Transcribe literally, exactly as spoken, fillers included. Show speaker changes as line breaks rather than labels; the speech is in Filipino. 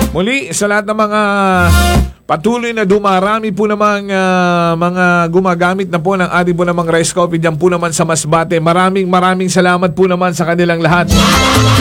Muli, sa lahat ng mga patuloy na dumarami po namang uh, mga gumagamit na po ng ating po namang rice coffee dyan po naman sa Masbate. Maraming maraming salamat po naman sa kanilang lahat.